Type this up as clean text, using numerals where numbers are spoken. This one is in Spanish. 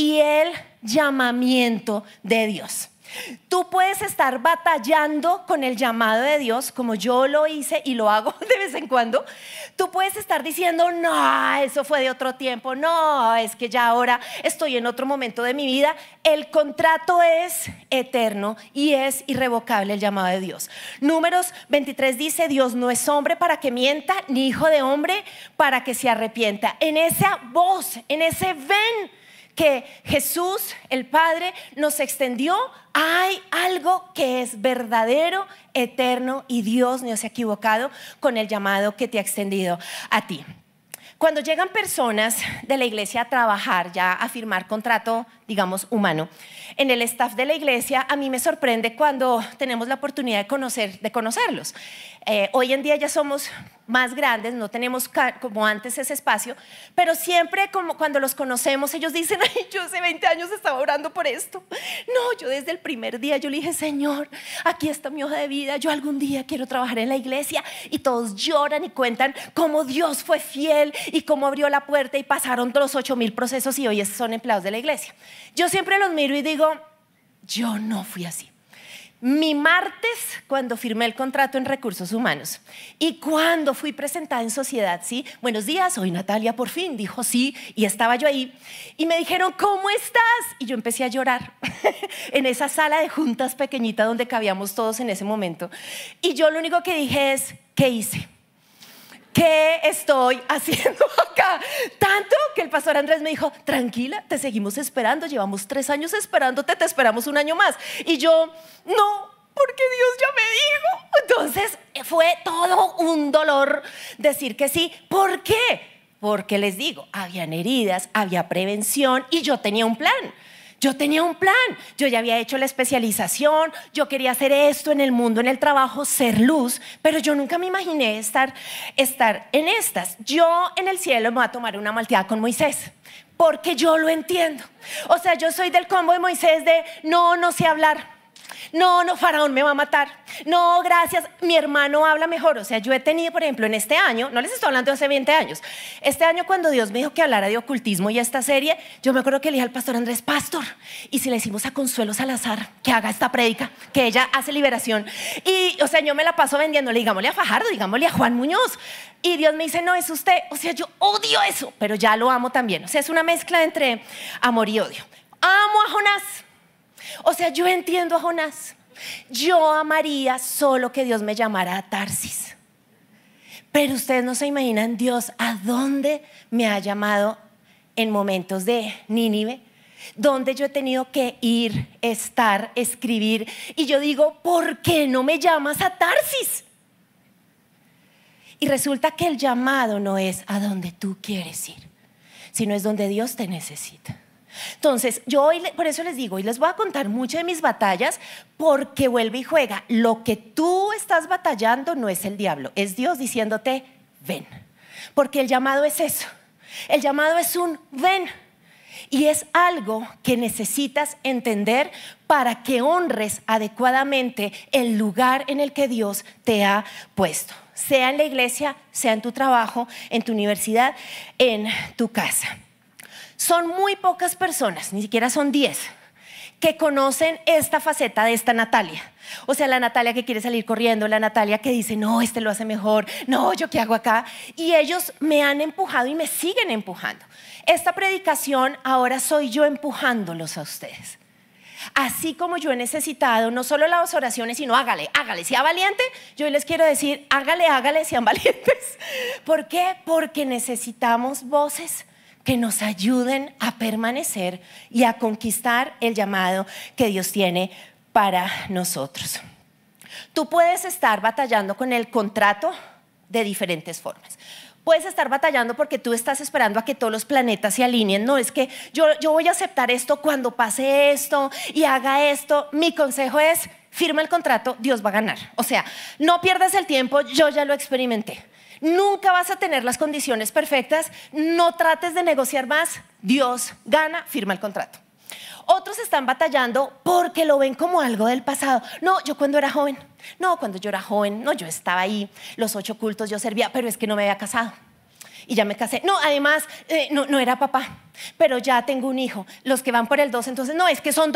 y el llamamiento de Dios. Tú puedes estar batallando con el llamado de Dios, como yo lo hice y lo hago de vez en cuando. Tú puedes estar diciendo, no, eso fue de otro tiempo, no, es que ya ahora estoy en otro momento de mi vida. El contrato es eterno y es irrevocable, el llamado de Dios. Números 23 dice, Dios no es hombre para que mienta, ni hijo de hombre para que se arrepienta. En esa voz, en ese ven que Jesús, el Padre, nos extendió, hay algo que es verdadero, eterno, y Dios no se ha equivocado con el llamado que te ha extendido a ti. Cuando llegan personas de la iglesia a trabajar, ya a firmar contrato, digamos, humano, en el staff de la iglesia, a mí me sorprende cuando tenemos la oportunidad de conocerlos. Hoy en día ya somos más grandes, no tenemos como antes ese espacio, pero siempre como cuando los conocemos, ellos dicen, ay, yo hace 20 años estaba orando por esto. No, yo desde el primer día yo le dije, Señor, aquí está mi hoja de vida, yo algún día quiero trabajar en la iglesia. Y todos lloran y cuentan cómo Dios fue fiel y cómo abrió la puerta y pasaron los 8,000 procesos y hoy son empleados de la iglesia. Yo siempre los miro y digo, yo no fui así. Mi martes, cuando firmé el contrato en Recursos Humanos y cuando fui presentada en Sociedad, ¿sí? Buenos días, soy Natalia, por fin, dijo sí, y estaba yo ahí y me dijeron, ¿cómo estás? Y yo empecé a llorar en esa sala de juntas pequeñita donde cabíamos todos en ese momento. Y yo lo único que dije es, ¿qué hice? ¿Qué estoy haciendo acá? Tanto que el pastor Andrés me dijo, tranquila, te seguimos esperando, llevamos 3 años esperándote, te esperamos 1 año más. Y yo, no, porque Dios ya me dijo. Entonces fue todo un dolor decir que sí. ¿Por qué? Porque les digo, habían heridas, había prevención y yo tenía un plan. Yo tenía un plan, yo ya había hecho la especialización, yo quería hacer esto en el mundo, en el trabajo, ser luz, pero yo nunca me imaginé estar en estas. Yo en el cielo me voy a tomar una malteada con Moisés, porque yo lo entiendo. O sea, yo soy del combo de Moisés de no sé hablar. No, Faraón me va a matar. No, gracias, mi hermano habla mejor. O sea, yo he tenido, por ejemplo, en este año, no les estoy hablando de hace 20 años, este año cuando Dios me dijo que hablara de ocultismo y esta serie, yo me acuerdo que le dije al pastor Andrés, pastor, y si le decimos a Consuelo Salazar que haga esta prédica, que ella hace liberación. Y, o sea, yo me la paso vendiéndole, digámosle a Fajardo, digámosle a Juan Muñoz. Y Dios me dice, no, es usted. O sea, yo odio eso, pero ya lo amo también. O sea, es una mezcla entre amor y odio. Amo a Jonás. O sea, yo entiendo a Jonás. Yo amaría solo que Dios me llamara a Tarsis. Pero ustedes no se imaginan, Dios, ¿a dónde me ha llamado en momentos de Nínive? Donde yo he tenido que ir, estar, escribir. Y yo digo, ¿por qué no me llamas a Tarsis? Y resulta que el llamado no es a donde tú quieres ir, sino es donde Dios te necesita. Entonces, yo hoy, por eso les digo, y les voy a contar mucho de mis batallas, porque vuelve y juega. Lo que tú estás batallando no es el diablo, es Dios diciéndote, ven. Porque el llamado es eso, el llamado es un ven. Y es algo que necesitas entender para que honres adecuadamente el lugar en el que Dios te ha puesto. Sea en la iglesia, sea en tu trabajo, en tu universidad, en tu casa. Son muy pocas personas, ni siquiera son 10, que conocen esta faceta de esta Natalia. O sea, la Natalia que quiere salir corriendo, la Natalia que dice, no, este lo hace mejor, no, ¿yo qué hago acá? Y ellos me han empujado y me siguen empujando. Esta predicación ahora soy yo empujándolos a ustedes. Así como yo he necesitado no solo las oraciones, sino hágale, sea valiente. Yo les quiero decir, hágale, sean valientes. ¿Por qué? Porque necesitamos voces que nos ayuden a permanecer y a conquistar el llamado que Dios tiene para nosotros. Tú puedes estar batallando con el contrato de diferentes formas. Puedes estar batallando porque tú estás esperando a que todos los planetas se alineen. No, es que yo voy a aceptar esto cuando pase esto y haga esto. Mi consejo es, firma el contrato, Dios va a ganar. O sea, no pierdas el tiempo, yo ya lo experimenté. Nunca vas a tener las condiciones perfectas, no trates de negociar más, Dios gana, firma el contrato. Otros están batallando porque lo ven como algo del pasado. No, yo cuando era joven, no, yo estaba ahí, los 8 cultos yo servía, pero es que no me había casado. y ya me casé. No, además, no era papá, pero ya tengo un hijo. Los que van por el 2, entonces, no, es que son